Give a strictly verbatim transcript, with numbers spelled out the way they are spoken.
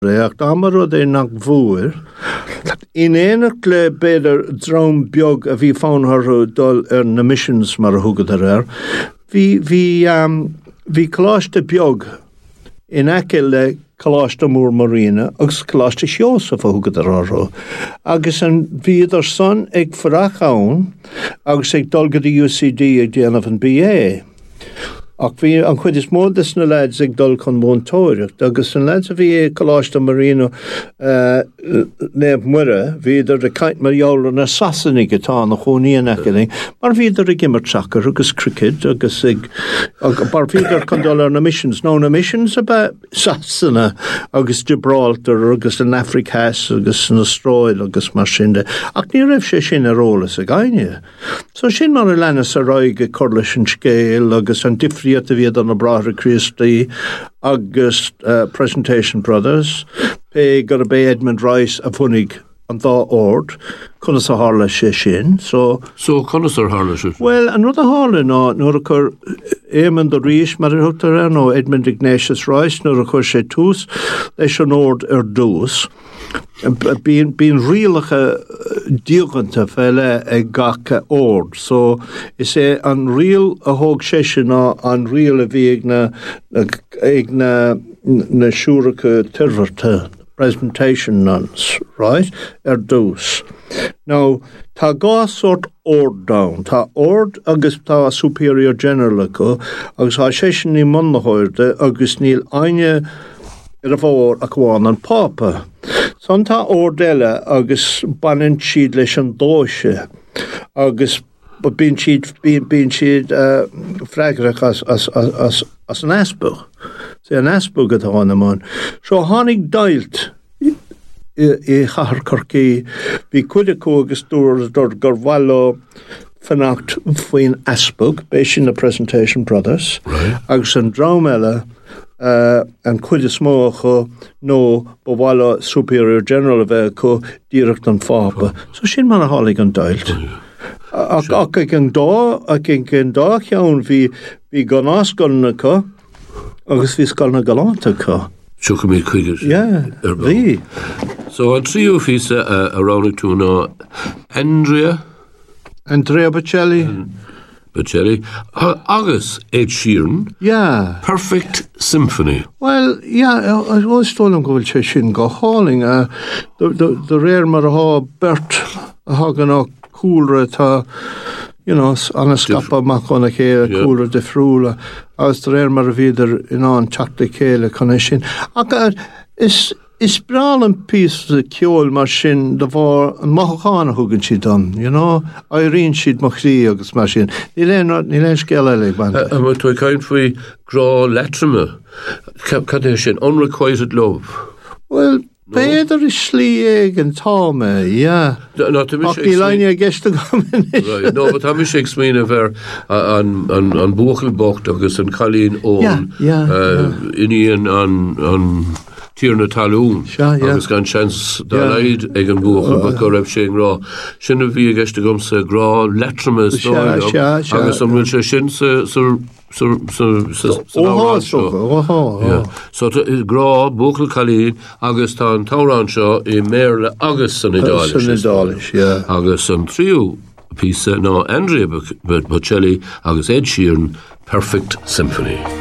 Ach dámar rud é nach bhuair. In éanacht le beidir drám beag a bhí fánharú dul ar na missions mar a thugad ar air. Bhí bhí um, bhí cláiste beag in aice le cláiste mór marina agus cláiste seosa a thugad ar air. Agus an bhíidir son ag frachán agus ag dulgad i U C D ag déanamh an B A. Ach bhí an chuid is módas na lads ag dul chun móntóireacht, agus an lads a bhí cláiste marino uh, neb muire, bhíidir a caiint mar jaall na sasannig atá na choníon acading, mar bhíidir a gimmer soccer agus cricket agus ag, ag bar bhíidir chun dul ar na missions, nó na missions a ba sasana agus Gibraltar agus an Africas agus an Austrail agus mar sinnde. Ach ní raibh sé sin a rólas a gaine. So sin mar a lenas a roig a corlis an scéil agus an difri a bhíad an na Brother Christi agus uh, Presentation Brothers pe gur a bé Edmund Rice a bhunig an dá ord chunas a hála sé sin. So So chunas ar hála sé? Well, an rud a hála ná nuair a chur Éamon de Rís mar a thugtar ar nó Edmund Ignatius Rice nuair a chur sé tús leis an ord ar dús. Bín bín rialacha díoganta felle ag gacha ord. So is é an rial a thug sé sin ná an rial a bhí ag na ag na na siúracha tirmharta, presentation nuns, right? Ar dús. Now, tá gá sort ord down. Tá ord agus tá superior general acu, agus há sé sin ní mannahoirde agus níl aine ar a bhór a gháin an pápa. Son tá ordéile agus banan siad leis an dóise agus bín siad bín siad uh, freigrach as, as, as, as an asbug. Sé an asbug at hána man. So hánig dailt i, i chahar corcaí bhí cuide agus dúr dúr gur bhhaile fannacht faoin asbug, béis sin na Presentation Brothers, right. agus an drám eile Uh, an cuid is smó chu nó bhhaile superior general a bheith chu díreacht an fápa. So sin man a hálaigh an dailt. Ach ach ag an dá ag an dá cheann bhí bhí gan ascalna chu agus bhí scalna galanta chu. Seo go mí chuigeir? Yeah, bhí. So an tríú físa a ránig tú ná Andrea? Andrea Bocelli. Mm. Bocelli. Agus Ed Sheeran. Yeah. Perfect Symphony. Well, yeah, I was told him go bhfuil sé sin go háling. Uh, the réir mar a há bert a hagan á cúlra tá, you know, an a scapa mac chuna chéile, cúlra de friúla, agus the réir mar a bhíidir in an teachta chéile chuna sin. Ach, is Is bral an pís a ceol mar sin de bhar an machchána thugann si don, you know? Airíonn siad machrí agus mar sin. Ní léon scéile le ban. A mar tú caint faoi grá letrama, cad é sin Unrequited Love? Well, Beidir is slí ag an táme, yeah. Ach ní leine a gceiste gomin. No, but tá mi sé smína bhar an buachil bocht agus an chalín ón iníon an tíarna talún agus gan chans dá leid ag an buachil ba go raibh sé rá. Sinna bhí a gceiste gomsa grá letrama agus an bhfuil sé sin sa So so so oh oh so grá buachil chalín agus tá an tárán seo i méle agus san idális agus an tríú písa ná Andrea Bocelli agus Ed Sheeran, Perfect Symphony.